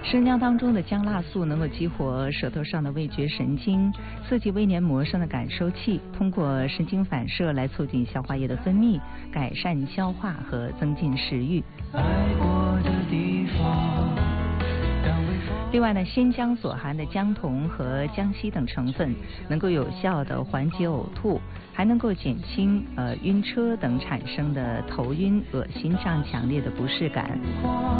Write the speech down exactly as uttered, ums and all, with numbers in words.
生姜当中的姜辣素能够激活舌头上的味觉神经，刺激胃黏膜上的感受器，通过神经反射来促进消化液的分泌，改善消化和增进食欲。另外呢，鲜姜所含的姜酮和姜烯等成分能够有效的缓解呕吐，还能够减轻呃晕车等产生的头晕、恶心这样强烈的不适感。